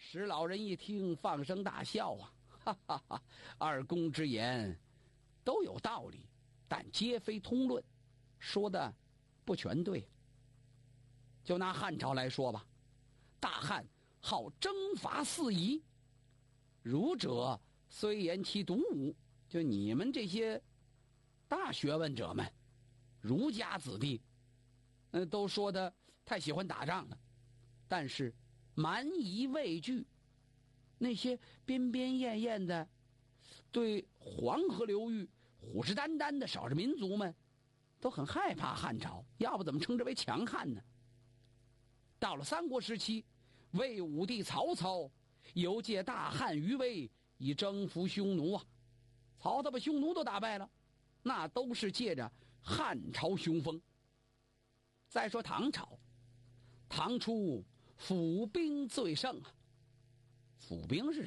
石老人一听，放声大笑啊，哈哈哈！二公之言都有道理，但皆非通论，说的不全对。就拿汉朝来说吧，大汉好征伐四夷，儒者虽言其独武，就你们这些大学问者们，儒家子弟，都说他太喜欢打仗了，但是蛮夷畏惧，那些边边艳艳的，对黄河流域虎视眈眈的少数民族们，都很害怕汉朝，要不怎么称之为强汉呢？到了三国时期，魏武帝曹操犹借大汉余威以征服匈奴啊，曹操把匈奴都打败了，那都是借着汉朝雄风。再说唐朝，唐初府兵最盛啊，府兵是